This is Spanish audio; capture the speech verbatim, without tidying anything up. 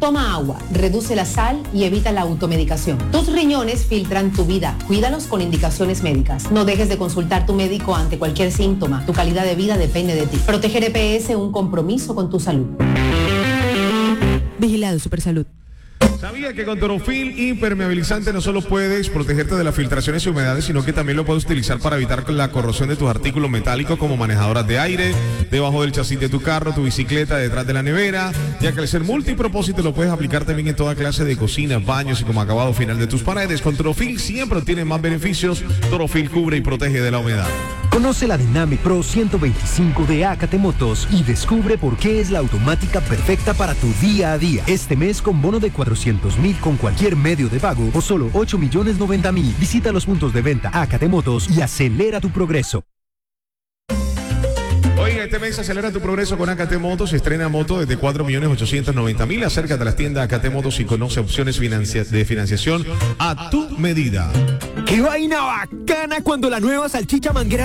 Toma agua, reduce la sal y evita la automedicación. Tus riñones filtran tu vida. Cuídalos con indicaciones médicas. No dejes de consultar a tu médico ante cualquier síntoma. Tu calidad de vida depende de ti. Proteger E P S, un compromiso con tu salud. Vigilado Supersalud. ¿Sabía que con Torofil impermeabilizante no solo puedes protegerte de las filtraciones y humedades, sino que también lo puedes utilizar para evitar la corrosión de tus artículos metálicos como manejadoras de aire, debajo del chasis de tu carro, tu bicicleta, detrás de la nevera? Ya que al ser multipropósito lo puedes aplicar también en toda clase de cocinas, baños y como acabado final de tus paredes. Con Torofil siempre obtienes más beneficios. Torofil cubre y protege de la humedad. Conoce la Dynamic Pro ciento veinticinco de A K T Motos y descubre por qué es la automática perfecta para tu día a día. Este mes con bono de cuatrocientos mil con cualquier medio de pago o solo ocho millones noventa mil. Visita los puntos de venta A K T Motos y acelera tu progreso. Oiga, este mes acelera tu progreso con A K T Motos. Estrena moto desde cuatro millones ochocientos noventa mil. Acércate a las tiendas A K T Motos y conoce opciones financia- de financiación a tu medida. ¡Qué vaina bacana cuando la nueva salchicha Manguera